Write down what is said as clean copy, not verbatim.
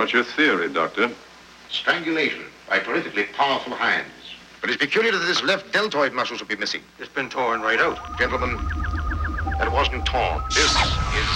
What's your theory, Doctor? Strangulation by terrifically powerful hands. But it's peculiar that this left deltoid muscle should be missing. It's been torn right out. Gentlemen, that wasn't torn. This is